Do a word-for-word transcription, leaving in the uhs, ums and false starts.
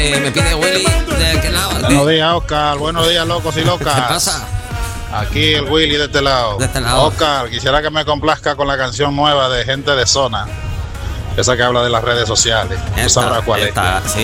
Eh, me pide Willy de aquel lado. Buenos días, Oscar. Buenos días, locos y locas. ¿Qué pasa? Aquí el Willy de este lado. De este lado. Oscar, quisiera que me complazca con la canción nueva de Gente de Zona. Esa que habla de las redes sociales. Tú sabrás cuál es. Esta, sí.